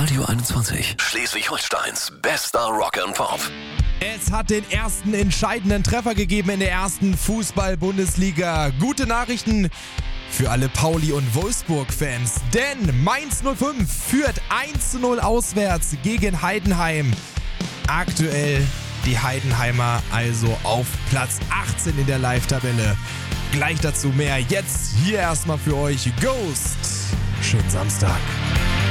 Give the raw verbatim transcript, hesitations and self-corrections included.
Radio einundzwanzig, Schleswig-Holsteins bester Rock and Pop. Es hat den ersten entscheidenden Treffer gegeben in der ersten Fußball-Bundesliga. Gute Nachrichten für alle Pauli- und Wolfsburg-Fans, denn Mainz null fünf führt eins zu null auswärts gegen Heidenheim. Aktuell die Heidenheimer also auf Platz achtzehn in der Live-Tabelle. Gleich dazu mehr. Jetzt hier erstmal für euch Ghost. Schönen Samstag.